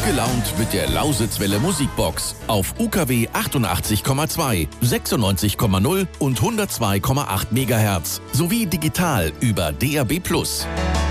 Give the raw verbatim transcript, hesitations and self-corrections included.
gelaunt mit der Lausitzwelle Musikbox auf U K W achtundachtzig Komma zwei, sechsundneunzig Komma null und hundertzwei Komma acht Megahertz sowie digital über D A B plus.